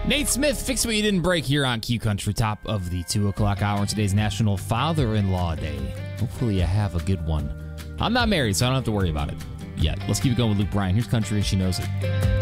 Nate Smith, fix what you didn't break here on Q Country, top of the 2 o'clock hour. Today's National Father-in-Law Day. Hopefully you have a good one. I'm not married, so I don't have to worry about it yet. Let's keep it going with Luke Bryan. Here's Country as She Knows It.